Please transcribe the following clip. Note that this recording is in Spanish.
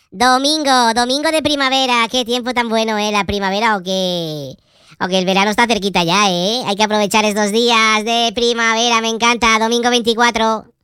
Domingo de primavera. Qué tiempo tan bueno, ¿eh? La primavera o que el verano está cerquita ya, ¿eh? Hay que aprovechar estos días de primavera, me encanta. Domingo 24.